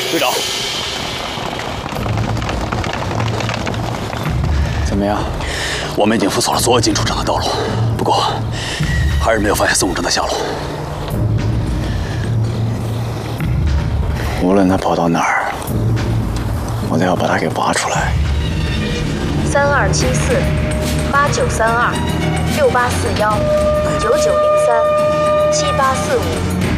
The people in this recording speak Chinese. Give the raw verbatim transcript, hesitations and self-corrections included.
队长，怎么样？我们已经封锁了所有进出城的道路，不过还是没有发现孙武正的下落。无论他跑到哪儿，我都要把他给挖出来。 三二七四八九三二六八四幺九九零三七八四五。